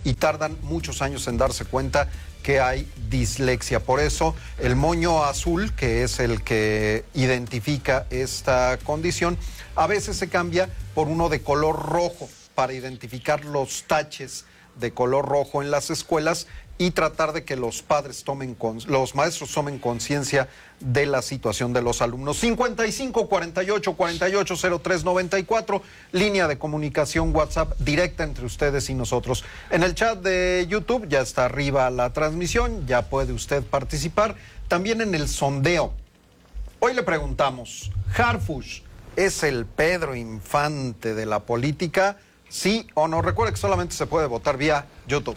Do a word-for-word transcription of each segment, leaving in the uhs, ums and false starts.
y tardan muchos años en darse cuenta que hay dislexia. Por eso el moño azul, que es el que identifica esta condición, a veces se cambia por uno de color rojo para identificar los taches de color rojo en las escuelas y tratar de que los padres tomen, con, los maestros tomen conciencia de la situación de los alumnos. cincuenta y cinco, cuarenta y ocho, cuarenta y ocho, cero tres, noventa y cuatro, línea de comunicación WhatsApp directa entre ustedes y nosotros. En el chat de YouTube ya está arriba la transmisión, ya puede usted participar. También en el sondeo. Hoy le preguntamos, ¿Harfuch es el Pedro Infante de la política? ¿Sí o no? Recuerde que solamente se puede votar vía YouTube.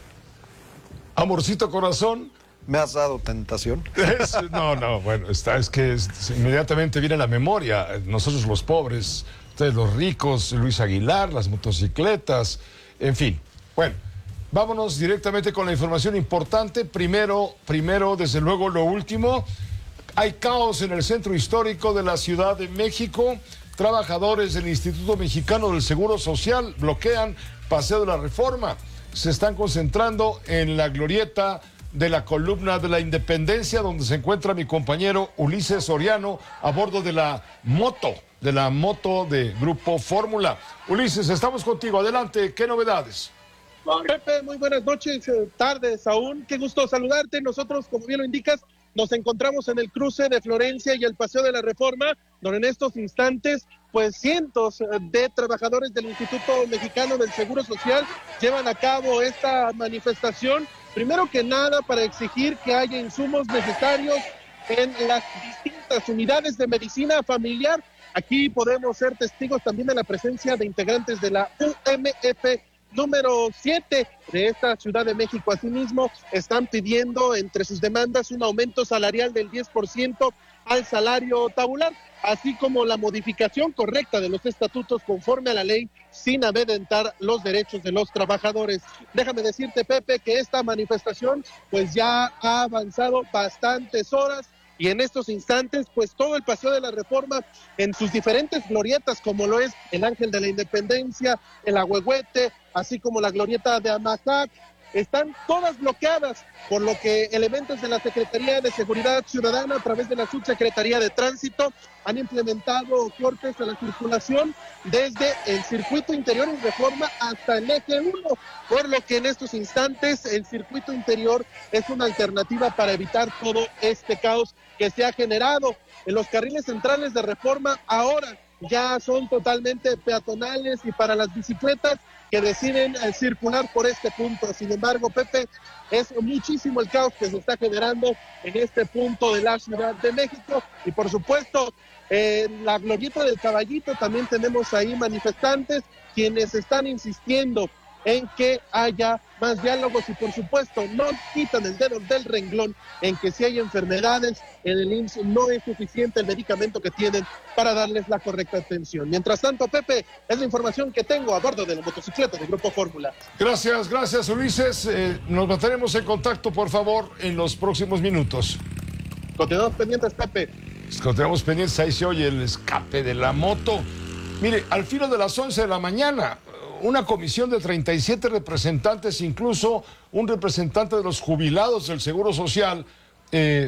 Amorcito corazón. ¿Me has dado tentación? Es, no, no, bueno, está, es que es, inmediatamente viene a la memoria. Nosotros los pobres, ustedes los ricos, Luis Aguilar, las motocicletas, en fin. Bueno, vámonos directamente con la información importante. Primero, primero, desde luego, lo último. Hay caos en el centro histórico de la Ciudad de México. Trabajadores del Instituto Mexicano del Seguro Social bloquean Paseo de la Reforma. Se están concentrando en la glorieta de la columna de la Independencia, donde se encuentra mi compañero Ulises Soriano a bordo de la moto, de la moto de Grupo Fórmula. Ulises, estamos contigo. Adelante, ¿qué novedades? Pepe, muy buenas noches, tardes aún. Qué gusto saludarte. Nosotros, como bien lo indicas, nos encontramos en el cruce de Florencia y el Paseo de la Reforma, donde en estos instantes, pues cientos de trabajadores del Instituto Mexicano del Seguro Social llevan a cabo esta manifestación, primero que nada para exigir que haya insumos necesarios en las distintas unidades de medicina familiar. Aquí podemos ser testigos también de la presencia de integrantes de la U M F número siete de esta Ciudad de México. Asimismo, están pidiendo entre sus demandas un aumento salarial del diez por ciento al salario tabular, así como la modificación correcta de los estatutos conforme a la ley sin amedrentar los derechos de los trabajadores. Déjame decirte, Pepe, que esta manifestación pues ya ha avanzado bastantes horas y en estos instantes pues todo el Paseo de la Reforma en sus diferentes glorietas, como lo es el Ángel de la Independencia, el Ahuehuete, así como la glorieta de Amajac, están todas bloqueadas, por lo que elementos de la Secretaría de Seguridad Ciudadana a través de la Subsecretaría de Tránsito han implementado cortes a la circulación desde el circuito interior en Reforma hasta el eje uno, por lo que en estos instantes el circuito interior es una alternativa para evitar todo este caos que se ha generado. En los carriles centrales de Reforma ahora ya son totalmente peatonales y para las bicicletas que deciden eh, circular por este punto. Sin embargo, Pepe, es muchísimo el caos que se está generando en este punto de la Ciudad de México. Y por supuesto, en eh, la glorieta del Caballito también tenemos ahí manifestantes quienes están insistiendo en que haya más diálogos y por supuesto no quitan el dedo del renglón en que si hay enfermedades en el I M S S no es suficiente el medicamento que tienen para darles la correcta atención. Mientras tanto, Pepe, es la información que tengo a bordo de la motocicleta del Grupo Fórmula. Gracias, gracias Ulises. Eh, nos mantenemos en contacto, por favor, en los próximos minutos. Continuamos pendientes, Pepe. Continuamos pendientes, ahí se oye el escape de la moto. Mire, al filo de las once de la mañana, una comisión de treinta y siete representantes, incluso un representante de los jubilados del Seguro Social, eh,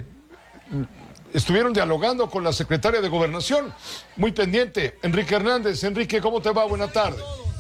estuvieron dialogando con la secretaria de Gobernación. Muy pendiente, Enrique Hernández. Enrique, ¿cómo te va? Buena tarde.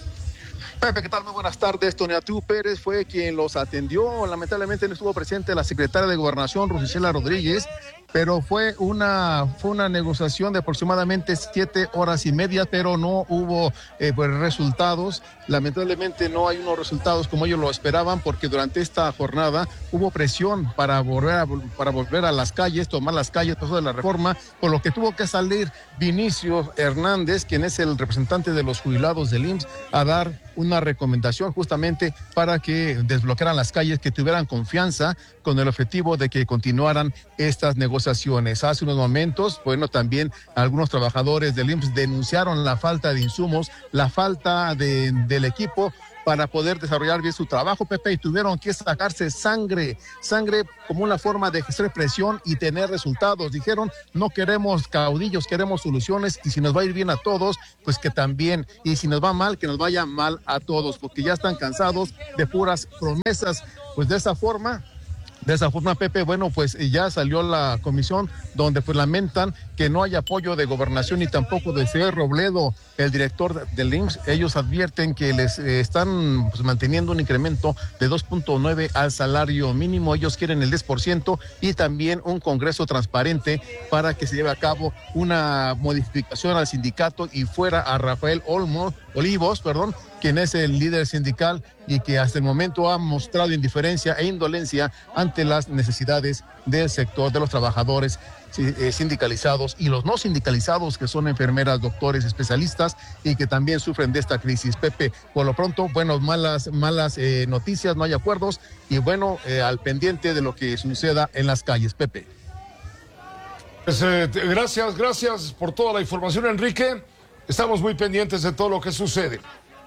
Pepe, ¿qué tal? Muy buenas tardes. Tonatiuh Pérez fue quien los atendió. Lamentablemente no estuvo presente la secretaria de Gobernación, Rusicela Rodríguez, pero fue una, fue una negociación de aproximadamente siete horas y media, pero no hubo eh, pues, resultados. Lamentablemente no hay unos resultados como ellos lo esperaban, porque durante esta jornada hubo presión para volver a, para volver a las calles, tomar las calles, paso de la Reforma, por lo que tuvo que salir Vinicio Hernández, quien es el representante de los jubilados del I M S S, a dar una recomendación justamente para que desbloquearan las calles, que tuvieran confianza con el objetivo de que continuaran estas negociaciones. Hace unos momentos, bueno, también algunos trabajadores del I M S S denunciaron la falta de insumos, la falta de, del equipo para poder desarrollar bien su trabajo, Pepe, y tuvieron que sacarse sangre, sangre como una forma de ejercer presión y tener resultados. Dijeron, no queremos caudillos, queremos soluciones, y si nos va a ir bien a todos, pues que también, y si nos va mal, que nos vaya mal a todos, porque ya están cansados de puras promesas. Pues de esa forma... De esa forma, Pepe, bueno, pues ya salió la comisión donde pues lamentan que no hay apoyo de Gobernación ni tampoco de señor Robledo, el director del I M S S. Ellos advierten que les eh, están pues, manteniendo un incremento de dos punto nueve al salario mínimo. Ellos quieren el diez por ciento y también un congreso transparente para que se lleve a cabo una modificación al sindicato y fuera a Rafael Olmo, Olivos, perdón, quien es el líder sindical y que hasta el momento ha mostrado indiferencia e indolencia ante las necesidades del sector de los trabajadores sindicalizados y los no sindicalizados, que son enfermeras, doctores, especialistas y que también sufren de esta crisis. Pepe, por lo pronto, bueno, malas, malas eh, noticias, no hay acuerdos y bueno, eh, al pendiente de lo que suceda en las calles. Pepe. Pues, eh, gracias, gracias por toda la información, Enrique. Estamos muy pendientes de todo lo que sucede.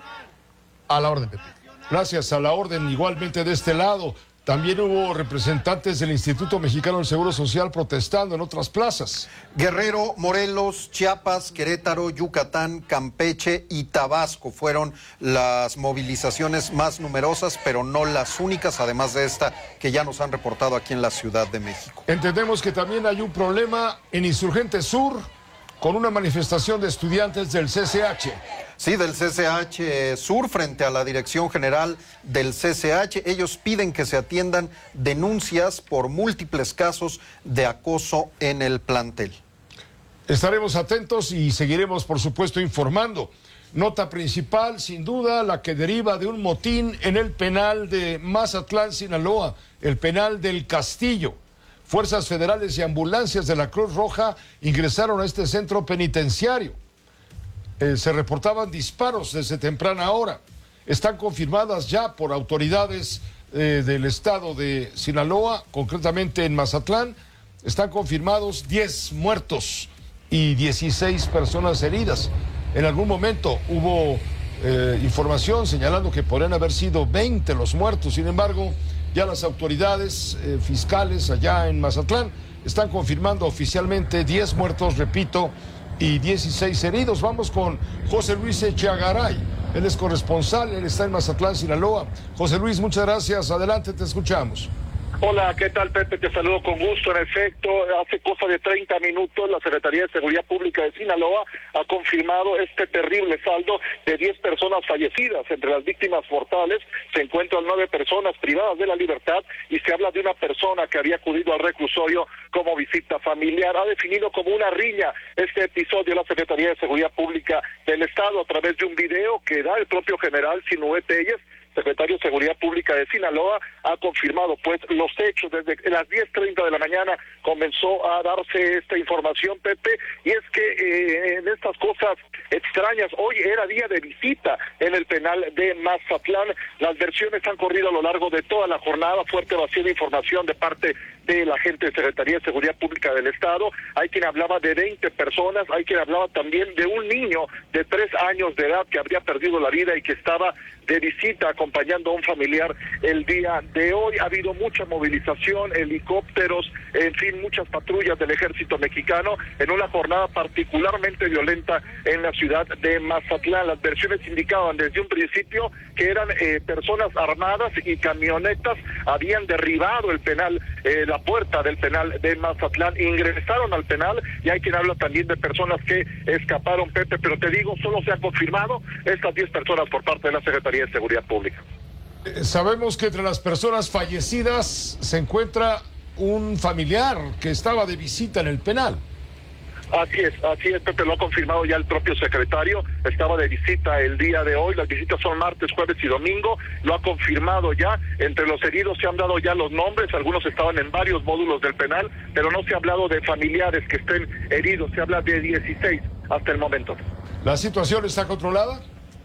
A la orden, Pepe. Gracias, a la orden. Igualmente de este lado, también hubo representantes del Instituto Mexicano del Seguro Social protestando en otras plazas. Guerrero, Morelos, Chiapas, Querétaro, Yucatán, Campeche y Tabasco fueron las movilizaciones más numerosas, pero no las únicas, además de esta que ya nos han reportado aquí en la Ciudad de México. Entendemos que también hay un problema en Insurgente Sur con una manifestación de estudiantes del C C H. Sí, del C C H Sur, frente a la Dirección General del C C H. Ellos piden que se atiendan denuncias por múltiples casos de acoso en el plantel. Estaremos atentos y seguiremos, por supuesto, informando. Nota principal, sin duda, la que deriva de un motín en el penal de Mazatlán, Sinaloa, el penal del Castillo. Fuerzas federales y ambulancias de la Cruz Roja ingresaron a este centro penitenciario. Eh, se reportaban disparos desde temprana hora. Están confirmadas ya por autoridades eh, del estado de Sinaloa, concretamente en Mazatlán. Están confirmados diez muertos y dieciséis personas heridas. En algún momento hubo eh, información señalando que podrían haber sido veinte los muertos. Sin embargo, ya las autoridades eh, fiscales allá en Mazatlán están confirmando oficialmente diez muertos, repito, y dieciséis heridos. Vamos con José Luis Echeagaray. Él es corresponsal, él está en Mazatlán, Sinaloa. José Luis, muchas gracias. Adelante, te escuchamos. Hola, ¿qué tal, Pepe? Te saludo con gusto. En efecto, hace cosa de treinta minutos la Secretaría de Seguridad Pública de Sinaloa ha confirmado este terrible saldo de diez personas fallecidas. Entre las víctimas mortales se encuentran nueve personas privadas de la libertad y se habla de una persona que había acudido al reclusorio como visita familiar. Ha definido como una riña este episodio la Secretaría de Seguridad Pública del Estado a través de un video que da el propio general Sinué Telles, secretario de Seguridad Pública de Sinaloa. Ha confirmado pues los hechos. Desde las diez treinta de la mañana comenzó a darse esta información, Pepe, y es que eh, en estas cosas extrañas, hoy era día de visita en el penal de Mazatlán. Las versiones han corrido a lo largo de toda la jornada, fuerte vacío de información de parte de la gente de Secretaría de Seguridad Pública del Estado. Hay quien hablaba de veinte personas, hay quien hablaba también de un niño de tres años de edad que habría perdido la vida y que estaba de visita acompañando a un familiar el día de hoy. Ha habido mucha movilización, helicópteros, en fin, muchas patrullas del ejército mexicano en una jornada particularmente violenta en la ciudad de Mazatlán. Las versiones indicaban desde un principio que eran eh, personas armadas y camionetas habían derribado el penal, eh, la puerta del penal de Mazatlán, ingresaron al penal, y hay quien habla también de personas que escaparon, Pepe, pero te digo, solo se han confirmado estas diez personas por parte de la Secretaría de Seguridad Pública. Eh, sabemos que entre las personas fallecidas se encuentra un familiar que estaba de visita en el penal. Así es, así es, Pepe, lo ha confirmado ya el propio secretario. Estaba de visita el día de hoy, las visitas son martes, jueves y domingo, lo ha confirmado ya. Entre los heridos se han dado ya los nombres, algunos estaban en varios módulos del penal, pero no se ha hablado de familiares que estén heridos, se habla de dieciséis hasta el momento. ¿La situación está controlada?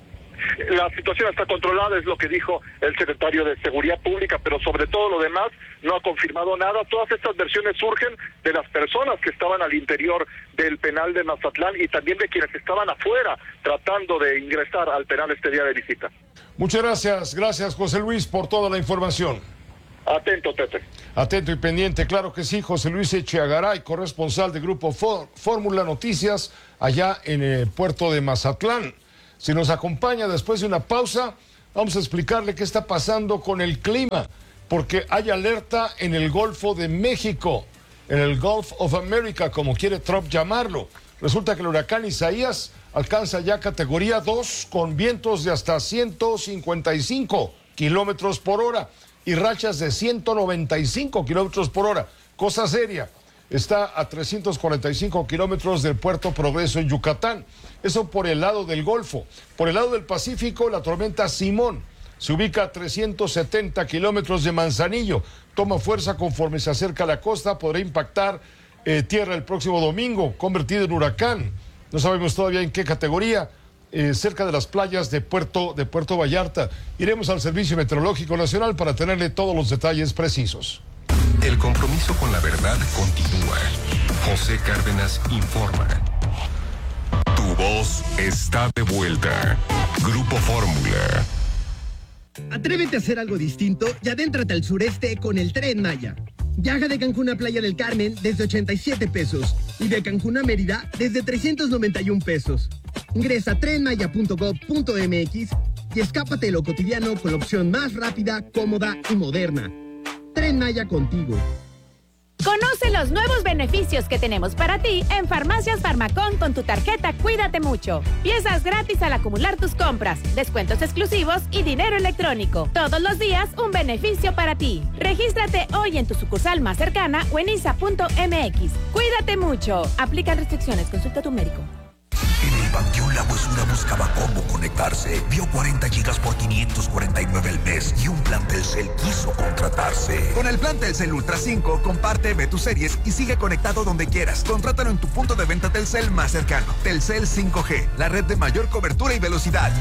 La situación está controlada, es lo que dijo el secretario de Seguridad Pública, pero sobre todo lo demás no ha confirmado nada. Todas estas versiones surgen de las personas que estaban al interior del penal de Mazatlán y también de quienes estaban afuera tratando de ingresar al penal este día de visita. Muchas gracias, gracias José Luis por toda la información. Atento, Pepe. Atento y pendiente, claro que sí, José Luis Echeagaray, corresponsal de Grupo Fórmula Noticias, allá en el puerto de Mazatlán. Si nos acompaña después de una pausa, vamos a explicarle qué está pasando con el clima, porque hay alerta en el Golfo de México, en el Gulf of America, como quiere Trump llamarlo. Resulta que el huracán Isaías alcanza ya categoría dos con vientos de hasta ciento cincuenta y cinco kilómetros por hora y rachas de ciento noventa y cinco kilómetros por hora. Cosa seria. Está a trescientos cuarenta y cinco kilómetros del Puerto Progreso en Yucatán. Eso por el lado del Golfo. Por el lado del Pacífico, la tormenta Simón se ubica a trescientos setenta kilómetros de Manzanillo. Toma fuerza conforme se acerca a la costa. Podrá impactar eh, tierra el próximo domingo, convertido en huracán. No sabemos todavía en qué categoría. Eh, cerca de las playas de Puerto, de Puerto Vallarta. Iremos al Servicio Meteorológico Nacional para tenerle todos los detalles precisos. El compromiso con la verdad continúa. José Cárdenas informa. Tu voz está de vuelta. Grupo Fórmula. Atrévete a hacer algo distinto y adéntrate al sureste con el Tren Maya. Viaja de Cancún a Playa del Carmen desde ochenta y siete pesos y de Cancún a Mérida desde trescientos noventa y un pesos. Ingresa a tren maya punto gob punto eme equis y escápate de lo cotidiano con la opción más rápida, cómoda y moderna. Tren Maya contigo. Conoce los nuevos beneficios que tenemos para ti en Farmacias Farmacón con tu tarjeta Cuídate Mucho. Piezas gratis al acumular tus compras, descuentos exclusivos y dinero electrónico. Todos los días un beneficio para ti. Regístrate hoy en tu sucursal más cercana o en isa punto eme equis. Cuídate mucho. Aplican restricciones. Consulta a tu médico. En el Panteón La Huesura buscaba cómo conectarse. Vio cuarenta gigas por quinientos cuarenta y nueve al mes y un plan Telcel quiso contratarse. Con el plan Telcel Ultra cinco, comparte, ve tus series y sigue conectado donde quieras. Contrátalo en tu punto de venta Telcel más cercano. Telcel cinco G, la red de mayor cobertura y velocidad.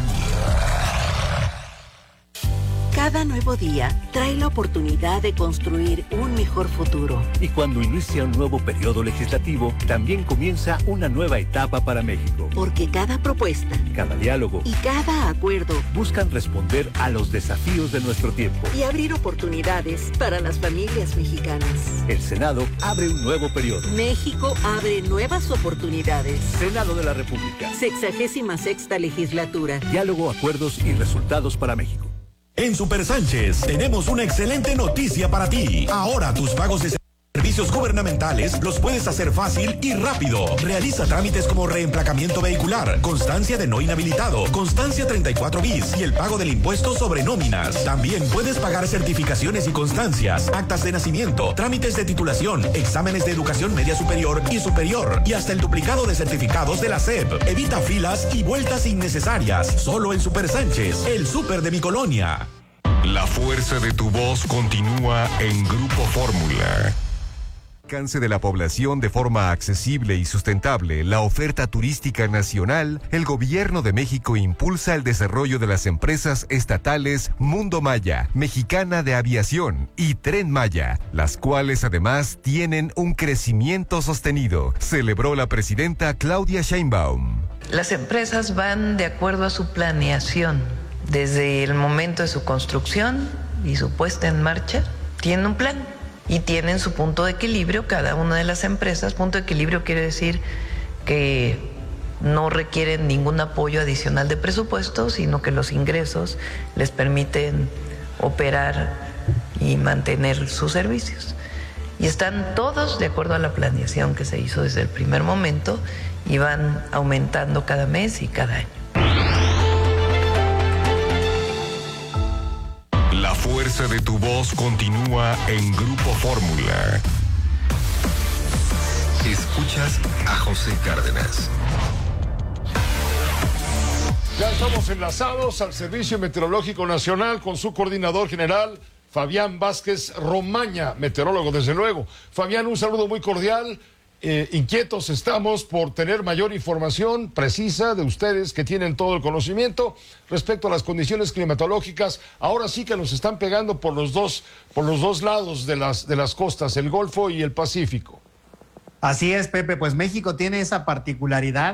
Cada nuevo día trae la oportunidad de construir un mejor futuro. Y cuando inicia un nuevo periodo legislativo, también comienza una nueva etapa para México. Porque cada propuesta, cada diálogo y cada acuerdo buscan responder a los desafíos de nuestro tiempo y abrir oportunidades para las familias mexicanas. El Senado abre un nuevo periodo. México abre nuevas oportunidades. Senado de la República. Sexagésima sexta legislatura. Diálogo, acuerdos y resultados para México. En Super Sánchez tenemos una excelente noticia para ti. Ahora tus pagos de servicios gubernamentales los puedes hacer fácil y rápido. Realiza trámites como reemplacamiento vehicular, constancia de no inhabilitado, constancia treinta y cuatro bis y el pago del impuesto sobre nóminas. También puedes pagar certificaciones y constancias, actas de nacimiento, trámites de titulación, exámenes de educación media superior y superior y hasta el duplicado de certificados de la S E P. Evita filas y vueltas innecesarias. Solo en Super Sánchez, el súper de mi colonia. La fuerza de tu voz continúa en Grupo Fórmula. Alcance de la población de forma accesible y sustentable la oferta turística nacional, el Gobierno de México impulsa el desarrollo de las empresas estatales Mundo Maya, Mexicana de Aviación y Tren Maya, las cuales además tienen un crecimiento sostenido, celebró la presidenta Claudia Sheinbaum. Las empresas van de acuerdo a su planeación, desde el momento de su construcción y su puesta en marcha, tienen un plan. Y tienen su punto de equilibrio, cada una de las empresas. Punto de equilibrio quiere decir que no requieren ningún apoyo adicional de presupuesto, sino que los ingresos les permiten operar y mantener sus servicios. Y están todos de acuerdo a la planeación que se hizo desde el primer momento y van aumentando cada mes y cada año. La fuerza de tu voz continúa en Grupo Fórmula. Escuchas a José Cárdenas. Ya estamos enlazados al Servicio Meteorológico Nacional con su coordinador general, Fabián Vázquez Romaña, meteorólogo desde luego. Fabián, un saludo muy cordial. Eh, inquietos estamos por tener mayor información precisa de ustedes que tienen todo el conocimiento respecto a las condiciones climatológicas. Ahora sí que nos están pegando por los dos, por los dos lados de las, de las costas, el Golfo y el Pacífico. Así es, Pepe, pues México tiene esa particularidad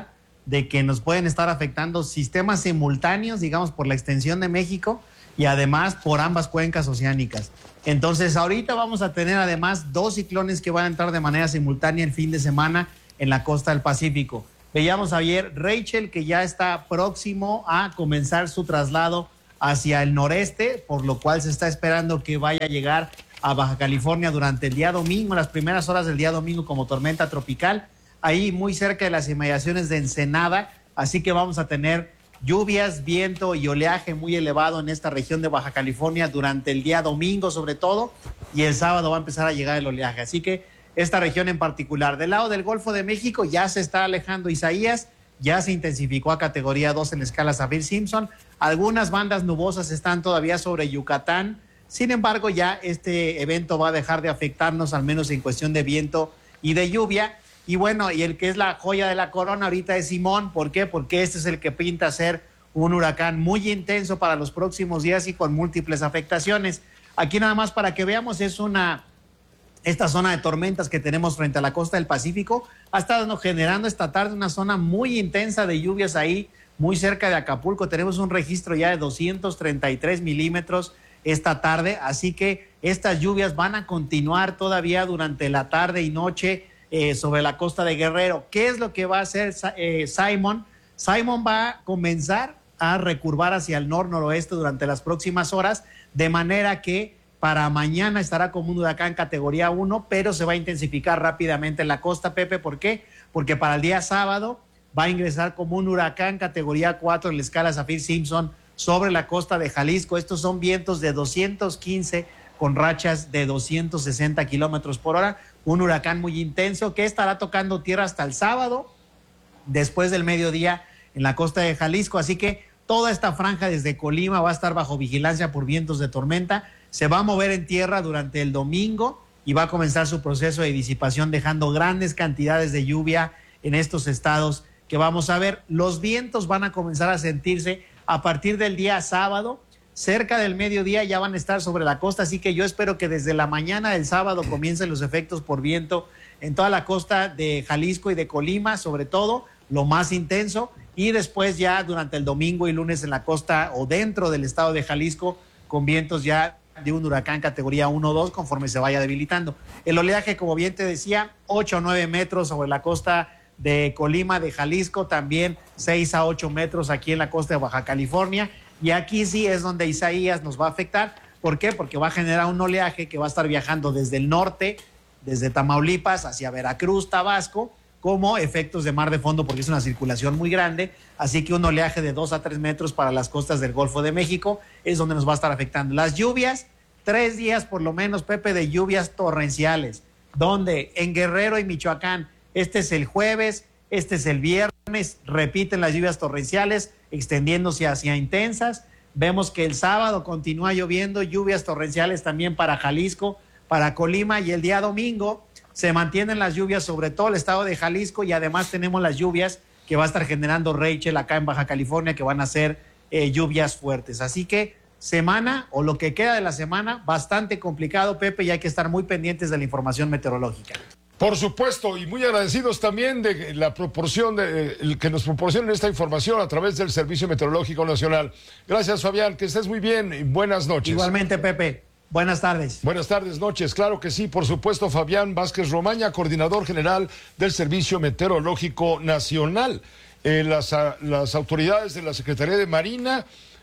de que nos pueden estar afectando sistemas simultáneos, digamos, por la extensión de México y además por ambas cuencas oceánicas. Entonces, ahorita vamos a tener además dos ciclones que van a entrar de manera simultánea el fin de semana en la costa del Pacífico. Veíamos ayer Rachel, que ya está próximo a comenzar su traslado hacia el noreste, por lo cual se está esperando que vaya a llegar a Baja California durante el día domingo, las primeras horas del día domingo como tormenta tropical, ahí muy cerca de las inmediaciones de Ensenada, así que vamos a tener lluvias, viento y oleaje muy elevado en esta región de Baja California durante el día domingo sobre todo, y el sábado va a empezar a llegar el oleaje, así que esta región en particular. Del lado del Golfo de México ya se está alejando Isaías, ya se intensificó a categoría dos en la escala Saffir-Simpson, algunas bandas nubosas están todavía sobre Yucatán, sin embargo ya este evento va a dejar de afectarnos, al menos en cuestión de viento y de lluvia. Y bueno, y el que es la joya de la corona ahorita es Simón. ¿Por qué? Porque este es el que pinta ser un huracán muy intenso para los próximos días y con múltiples afectaciones. Aquí nada más para que veamos, es una, esta zona de tormentas que tenemos frente a la costa del Pacífico, ha estado generando esta tarde una zona muy intensa de lluvias ahí, muy cerca de Acapulco. Tenemos un registro ya de doscientos treinta y tres milímetros esta tarde, así que estas lluvias van a continuar todavía durante la tarde y noche Eh, sobre la costa de Guerrero. ¿Qué es lo que va a hacer eh, Simon? Simon va a comenzar a recurvar hacia el nor-noroeste durante las próximas horas, de manera que para mañana estará como un huracán categoría uno, pero se va a intensificar rápidamente en la costa, Pepe. ¿Por qué? Porque para el día sábado va a ingresar como un huracán categoría cuatro en la escala Saffir-Simpson sobre la costa de Jalisco. Estos son vientos de doscientos quince con rachas de doscientos sesenta kilómetros por hora, un huracán muy intenso que estará tocando tierra hasta el sábado, después del mediodía en la costa de Jalisco, así que toda esta franja desde Colima va a estar bajo vigilancia por vientos de tormenta, se va a mover en tierra durante el domingo y va a comenzar su proceso de disipación, dejando grandes cantidades de lluvia en estos estados que vamos a ver. Los vientos van a comenzar a sentirse a partir del día sábado, cerca del mediodía ya van a estar sobre la costa, así que yo espero que desde la mañana del sábado comiencen los efectos por viento en toda la costa de Jalisco y de Colima, sobre todo, lo más intenso, y después ya durante el domingo y lunes en la costa o dentro del estado de Jalisco, con vientos ya de un huracán categoría uno o dos conforme se vaya debilitando. El oleaje, como bien te decía, ocho o nueve metros sobre la costa de Colima, de Jalisco, también seis a ocho metros aquí en la costa de Baja California. Y aquí sí es donde Isaías nos va a afectar. ¿Por qué? Porque va a generar un oleaje que va a estar viajando desde el norte, desde Tamaulipas hacia Veracruz, Tabasco, como efectos de mar de fondo, porque es una circulación muy grande. Así que un oleaje de dos a tres metros para las costas del Golfo de México es donde nos va a estar afectando. Las lluvias, tres días por lo menos, Pepe, de lluvias torrenciales. ¿Dónde? En Guerrero y Michoacán. Este es el jueves, este es el viernes, repiten las lluvias torrenciales, extendiéndose hacia intensas. Vemos que el sábado continúa lloviendo, lluvias torrenciales también para Jalisco, para Colima, y el día domingo se mantienen las lluvias sobre todo el estado de Jalisco, y además tenemos las lluvias que va a estar generando Rachel acá en Baja California, que van a ser eh, lluvias fuertes. Así que semana, o lo que queda de la semana, bastante complicado, Pepe, y hay que estar muy pendientes de la información meteorológica. Por supuesto, y muy agradecidos también de la proporción de el que nos proporcionen esta información a través del Servicio Meteorológico Nacional. Gracias, Fabián, que estés muy bien y buenas noches. Igualmente, Pepe. Buenas tardes. Buenas tardes, noches. Claro que sí, por supuesto, Fabián Vázquez Romaña, coordinador general del Servicio Meteorológico Nacional. Eh, las, las autoridades de la Secretaría de Marina,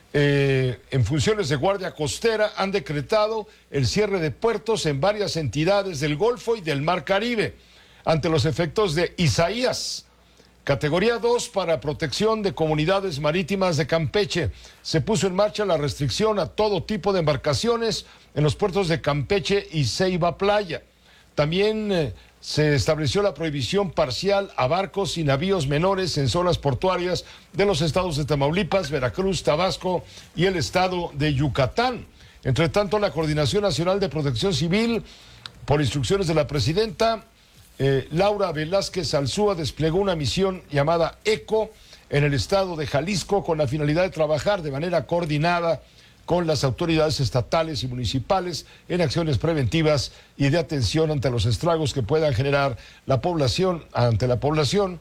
Eh, en funciones de guardia costera, han decretado el cierre de puertos en varias entidades del Golfo y del Mar Caribe ante los efectos de Isaías. Categoría dos para protección de comunidades marítimas de Campeche. Se puso en marcha la restricción a todo tipo de embarcaciones en los puertos de Campeche y Ceiba Playa. También eh, se estableció la prohibición parcial a barcos y navíos menores en zonas portuarias de los estados de Tamaulipas, Veracruz, Tabasco y el estado de Yucatán. Entre tanto, la Coordinación Nacional de Protección Civil, por instrucciones de la presidenta, eh, Laura Velázquez Alzúa, desplegó una misión llamada ECO en el estado de Jalisco con la finalidad de trabajar de manera coordinada con las autoridades estatales y municipales en acciones preventivas y de atención ante los estragos que puedan generar la población, ante la población,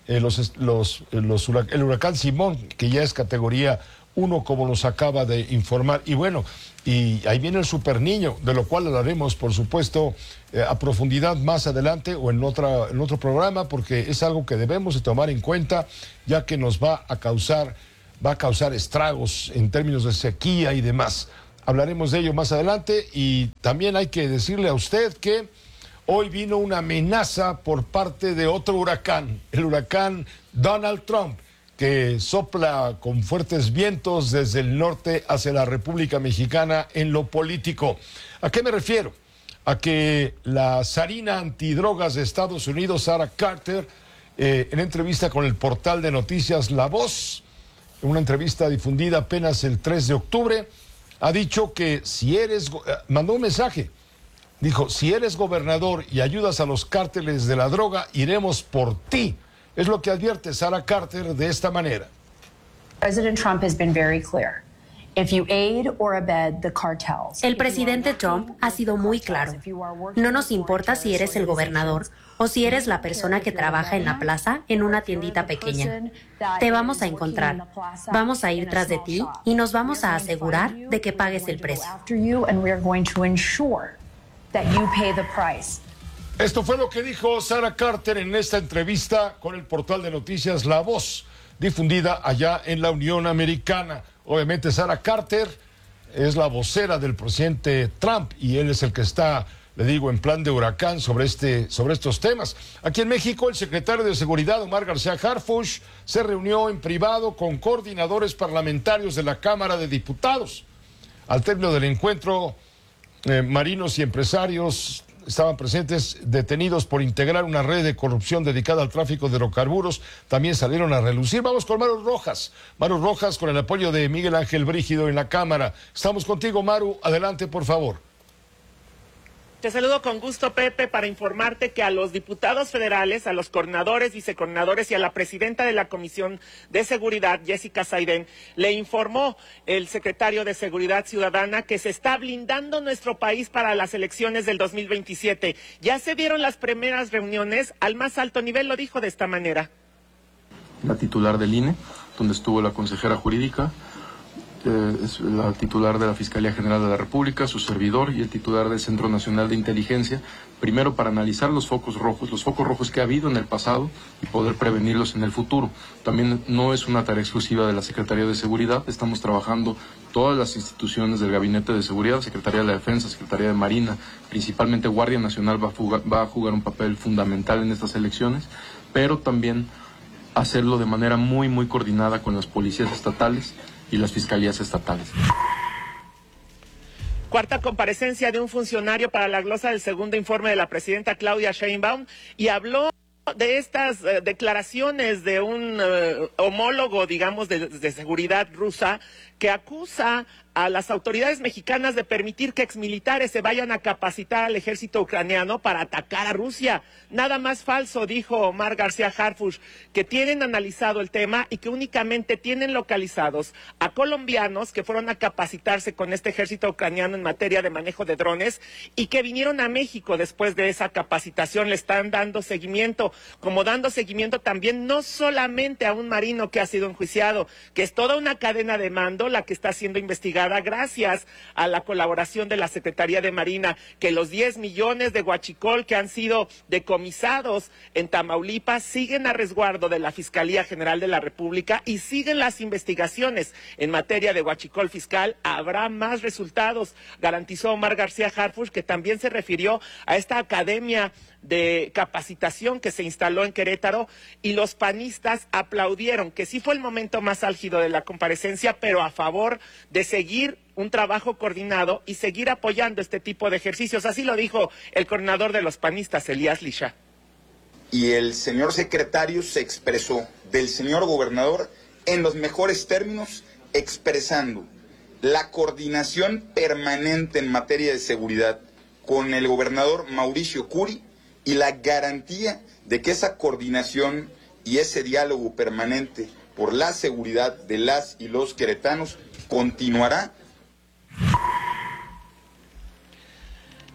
eh, los, los, los, el huracán Simón, que ya es categoría uno, como nos acaba de informar. Y bueno, y ahí viene el Super Niño, de lo cual hablaremos, por supuesto, eh, a profundidad más adelante o en, otra, en otro programa, porque es algo que debemos de tomar en cuenta, ya que nos va a causar, va a causar estragos en términos de sequía y demás. Hablaremos de ello más adelante, y también hay que decirle a usted que hoy vino una amenaza por parte de otro huracán, el huracán Donald Trump, que sopla con fuertes vientos desde el norte hacia la República Mexicana en lo político. ¿A qué me refiero? A que la zarina antidrogas de Estados Unidos, Sarah Carter, eh, en entrevista con el portal de noticias La Voz, en una entrevista difundida apenas el tres de octubre, ha dicho que si eres, mandó un mensaje, dijo, si eres gobernador y ayudas a los cárteles de la droga, iremos por ti. Es lo que advierte Sarah Carter de esta manera. President Trump has been very clear. If you aid or abet the cartels. El presidente Trump ha sido muy claro. No nos importa si eres el gobernador o si eres la persona que trabaja en la plaza en una tiendita pequeña. Te vamos a encontrar. Vamos a ir tras de ti y nos vamos a asegurar de que pagues el precio. Esto fue lo que dijo Sarah Carter en esta entrevista con el portal de noticias La Voz, difundida allá en la Unión Americana. Obviamente Sarah Carter es la vocera del presidente Trump y él es el que está, le digo, en plan de huracán sobre, este, sobre estos temas. Aquí en México, el secretario de Seguridad, Omar García Harfuch, se reunió en privado con coordinadores parlamentarios de la Cámara de Diputados. Al término del encuentro, eh, marinos y empresarios estaban presentes detenidos por integrar una red de corrupción dedicada al tráfico de hidrocarburos. También salieron a relucir. Vamos con Maru Rojas. Maru Rojas, con el apoyo de Miguel Ángel Brígido en la Cámara. Estamos contigo, Maru. Adelante, por favor. Te saludo con gusto, Pepe, para informarte que a los diputados federales, a los coordinadores, vicecoordinadores y a la presidenta de la Comisión de Seguridad, Jessica Saiden, le informó el secretario de Seguridad Ciudadana que se está blindando nuestro país para las elecciones del dos mil veintisiete. Ya se dieron las primeras reuniones al más alto nivel, lo dijo de esta manera. La titular del I N E, donde estuvo la consejera jurídica, Eh, es la titular de la Fiscalía General de la República, su servidor y el titular del Centro Nacional de Inteligencia, primero para analizar los focos rojos, los focos rojos que ha habido en el pasado y poder prevenirlos en el futuro. También no es una tarea exclusiva de la Secretaría de Seguridad, estamos trabajando todas las instituciones del Gabinete de Seguridad, Secretaría de la Defensa, Secretaría de Marina, principalmente Guardia Nacional va a jugar, va a jugar un papel fundamental en estas elecciones, pero también hacerlo de manera muy, muy coordinada con las policías estatales y las fiscalías estatales. Cuarta comparecencia de un funcionario para la glosa del segundo informe de la presidenta Claudia Sheinbaum, y habló de estas uh, declaraciones de un uh, homólogo, digamos, de, de seguridad rusa, que acusa a las autoridades mexicanas de permitir que exmilitares se vayan a capacitar al ejército ucraniano para atacar a Rusia. Nada más falso, dijo Omar García Harfuch, que tienen analizado el tema y que únicamente tienen localizados a colombianos que fueron a capacitarse con este ejército ucraniano en materia de manejo de drones y que vinieron a México después de esa capacitación. Le están dando seguimiento, como dando seguimiento también no solamente a un marino que ha sido enjuiciado, que es toda una cadena de mando la que está siendo investigada gracias a la colaboración de la Secretaría de Marina, que los diez millones de huachicol que han sido decomisados en Tamaulipas siguen a resguardo de la Fiscalía General de la República y siguen las investigaciones en materia de huachicol fiscal. Habrá más resultados, garantizó Omar García Harfuch, que también se refirió a esta academia de capacitación que se instaló en Querétaro, y los panistas aplaudieron, que sí fue el momento más álgido de la comparecencia, pero a favor de seguir un trabajo coordinado y seguir apoyando este tipo de ejercicios. Así lo dijo el coordinador de los panistas, Elías Lisha. Y el señor secretario se expresó del señor gobernador en los mejores términos, expresando la coordinación permanente en materia de seguridad con el gobernador Mauricio Curi y la garantía de que esa coordinación y ese diálogo permanente por la seguridad de las y los queretanos continuará.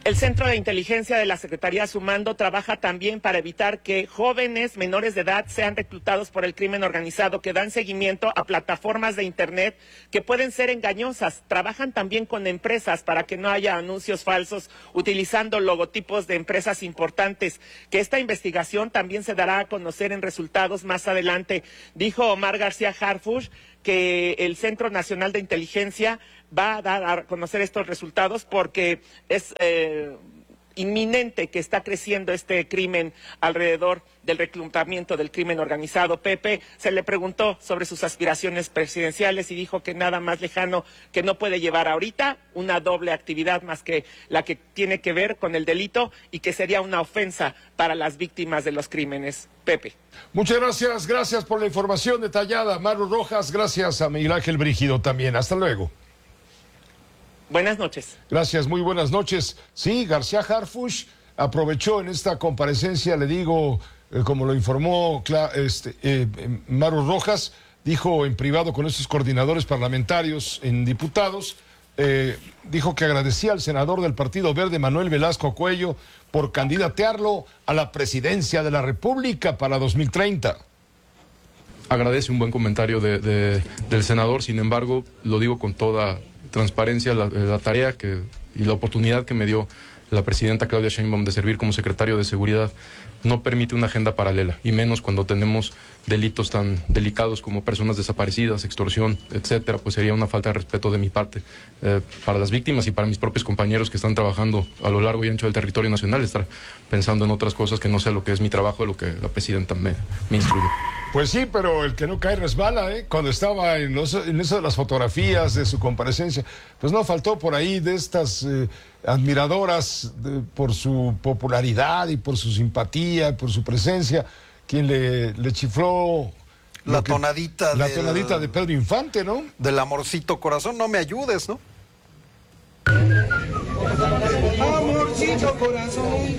El Centro de Inteligencia de la Secretaría Sumando trabaja también para evitar que jóvenes menores de edad sean reclutados por el crimen organizado, que dan seguimiento a plataformas de Internet que pueden ser engañosas. Trabajan también con empresas para que no haya anuncios falsos utilizando logotipos de empresas importantes. Que esta investigación también se dará a conocer en resultados más adelante. Dijo Omar García Harfuch que el Centro Nacional de Inteligencia va a dar a conocer estos resultados porque es eh, inminente que está creciendo este crimen alrededor del reclutamiento del crimen organizado. Pepe se le preguntó sobre sus aspiraciones presidenciales y dijo que nada más lejano que no puede llevar ahorita una doble actividad más que la que tiene que ver con el delito y que sería una ofensa para las víctimas de los crímenes. Pepe. Muchas gracias, gracias por la información detallada, Maru Rojas, gracias a Miguel Ángel Brígido también. Hasta luego. Buenas noches. Gracias, muy buenas noches. Sí, García Harfuch aprovechó en esta comparecencia, le digo, eh, como lo informó este, eh, Maru Rojas, dijo en privado con estos coordinadores parlamentarios en diputados, eh, dijo que agradecía al senador del Partido Verde, Manuel Velasco Cuello, por candidatearlo a la presidencia de la República para dos mil treinta. Agradece un buen comentario de, de, del senador, sin embargo, lo digo con toda transparencia, la, la tarea que, y la oportunidad que me dio la presidenta Claudia Sheinbaum de servir como secretario de Seguridad no permite una agenda paralela, y menos cuando tenemos delitos tan delicados como personas desaparecidas, extorsión, etcétera, pues sería una falta de respeto de mi parte eh, para las víctimas y para mis propios compañeros que están trabajando a lo largo y ancho del territorio nacional, estar pensando en otras cosas que no sea lo que es mi trabajo, lo que la presidenta me, me instruye. Pues sí, pero el que no cae resbala, ¿eh? Cuando estaba en, los, en eso de las fotografías de su comparecencia, pues no faltó por ahí de estas eh, admiradoras de, por su popularidad y por su simpatía, por su presencia, quien le, le chifló... La que, tonadita La del, tonadita de Pedro Infante, ¿no? Del amorcito corazón, no me ayudes, ¿no? Amorcito corazón.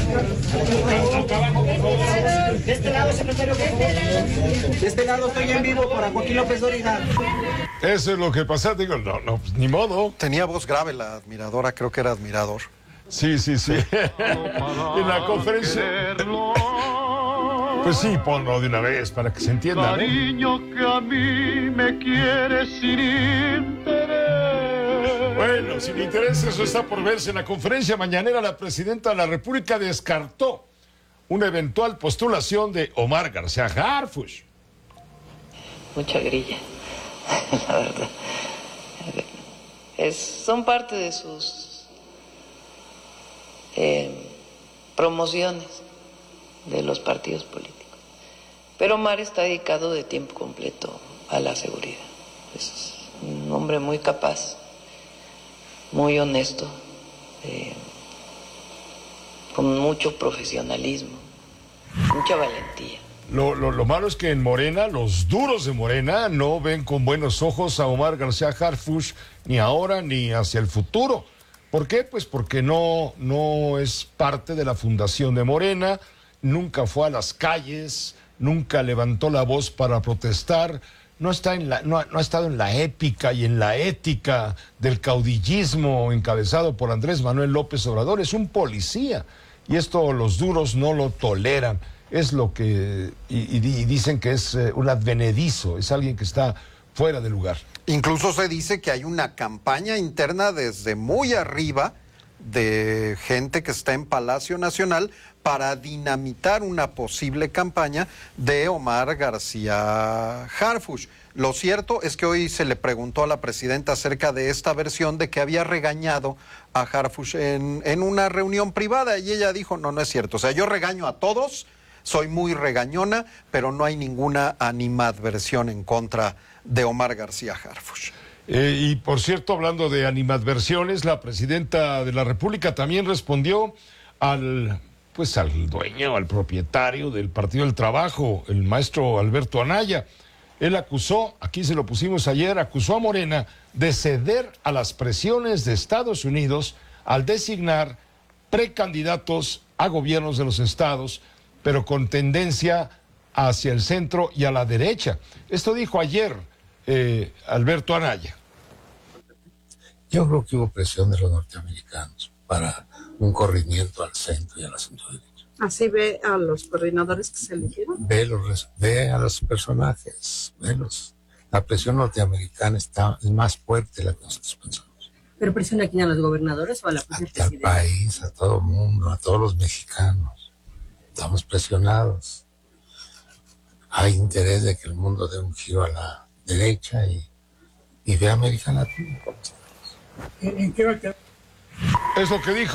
De este lado, secretario, de este lado estoy en vivo para Joaquín López Dóriga. Eso es lo que pasa, digo, no, no, pues, ni modo. Tenía voz grave la admiradora, creo que era admirador. Sí, sí, sí. En la conferencia. Pues sí, ponlo de una vez para que se entienda. Cariño, ¿no? Que a mí me quieres sin interés. Bueno, sin interés, eso está por verse. En la conferencia mañanera, la presidenta de la República descartó una eventual postulación de Omar García Harfuch. Mucha grilla, la verdad. Es, son parte de sus eh, promociones de los partidos políticos. Pero Omar está dedicado de tiempo completo a la seguridad. Es un hombre muy capaz, muy honesto, eh, con mucho profesionalismo, mucha valentía. Lo, lo, lo malo es que en Morena, los duros de Morena no ven con buenos ojos a Omar García Harfuch ni ahora ni hacia el futuro. ¿Por qué? Pues porque no, no es parte de la fundación de Morena, nunca fue a las calles, nunca levantó la voz para protestar, no, está en la, no, no ha estado en la épica y en la ética del caudillismo encabezado por Andrés Manuel López Obrador. Es un policía y esto los duros no lo toleran. Es lo que... y, y, y dicen que es eh, un advenedizo, es alguien que está fuera de lugar. Incluso se dice que hay una campaña interna desde muy arriba de gente que está en Palacio Nacional para dinamitar una posible campaña de Omar García Harfuch. Lo cierto es que hoy se le preguntó a la presidenta acerca de esta versión de que había regañado a Harfuch en, en una reunión privada y ella dijo, no, no es cierto. O sea, yo regaño a todos, soy muy regañona, pero no hay ninguna animadversión en contra de Omar García Harfuch. Eh, y por cierto, hablando de animadversiones, la presidenta de la República también respondió al, pues al dueño, al propietario del Partido del Trabajo, el maestro Alberto Anaya. Él acusó, aquí se lo pusimos ayer, acusó a Morena de ceder a las presiones de Estados Unidos al designar precandidatos a gobiernos de los estados, pero con tendencia hacia el centro y a la derecha. Esto dijo ayer eh, Alberto Anaya. Yo creo que hubo presión de los norteamericanos para un corrimiento al centro y al centro derecha. ¿Así ve a los coordinadores que se eligieron? Ve, los, ve a los personajes, velos. La presión norteamericana está, es más fuerte de la que nosotros pensamos. ¿Pero presiona aquí a los gobernadores o a la presidenta? Al país, a todo el mundo, a todos los mexicanos. Estamos presionados. Hay interés de que el mundo dé un giro a la derecha y, y ve a América Latina. ¿En qué va a quedar? Es lo que dijo.